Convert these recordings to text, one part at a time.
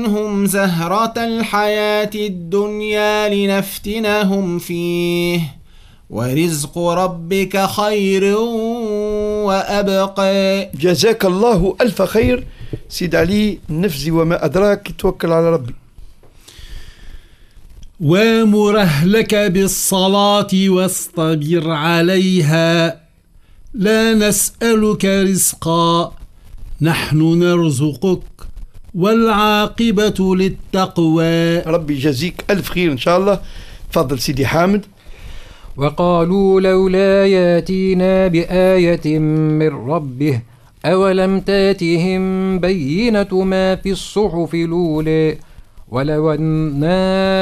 هم زهرة الحياة الدنيا لنفتنهم فيه ورزق ربك خير وأبقى. جزاك الله ألف خير سيد علي النفزي، وما أدراك، توكل على ربي. وامر أهلك بالصلاة واصطبر عليها لا نسألك رزقا نحن نرزقك والعاقبة للتقوى. ربي يجزيك ألف خير إن شاء الله. تفضل سيدي حامد. وقالوا لولا ياتينا بآية من ربه أولم تاتهم بينة ما في الصحف الأولى ولو أنا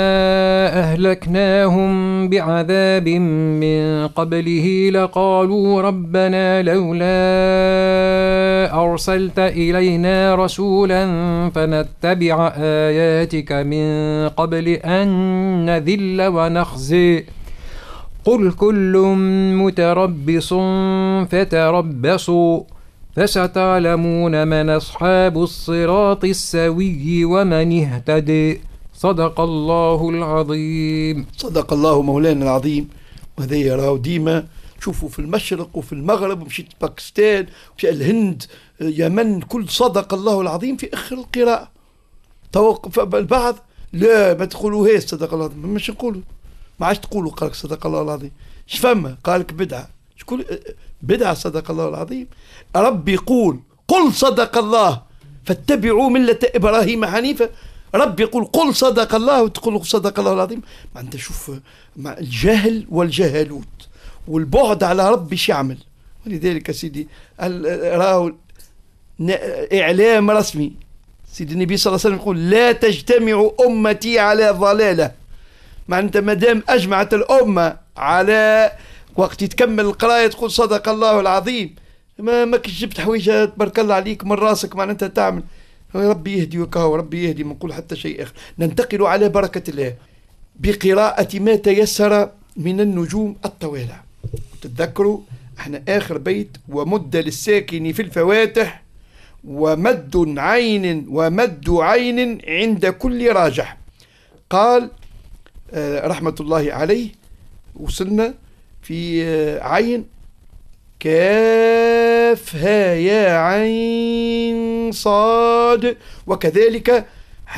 أهلكناهم بعذاب من قبله لقالوا ربنا لولا أرسلت إلينا رسولا فنتبع آياتك من قبل أن نذل ونخزي قل كل متربص فتربصوا فستعلمون من أصحاب الصراط السوي ومن اهتدي. صدق الله العظيم. صدق الله مولانا العظيم. وهذا يراه ديما، شوفوا في المشرق وفي المغرب، ومشيت باكستان وفي الهند يمن، كل صدق الله العظيم في آخر القراءة. توقف البعض لا ما تقولوهاش صدق الله العظيم، مش نقولوا، ما عادش تقولوا قالك صدق الله العظيم. شفما قالك بدعة، شكون بدعة صدق الله العظيم؟ ربي يقول قل صدق الله فاتبعوا ملة إبراهيم حنيفا. ربي يقول قل صدق الله وتقول صدق الله العظيم. ما أنت شوف مع الجهل والجهلوت والبعد على ربي شو يعمل. ولذلك سيدي راهو إعلام رسمي سيدي النبي صلى الله عليه وسلم يقول لا تجتمع أمتي على ضلالة. ما أنت مدام أجمعت الأمة على وقت تكمل القراية تقول صدق الله العظيم، ما كنت جبت حويجة تبارك الله عليك من راسك معناتها تعمل. ربي يهدي وكاو، ربي يهدي، ما نقول حتى شيء آخر. ننتقل على بركة الله بقراءة ما تيسر من النجوم الطويلة. تتذكروا احنا آخر بيت ومد للساكن في الفواتح ومد عين عند كل راجح. قال رحمة الله عليه وصلنا في عين كاف ها يا عين صاد، وكذلك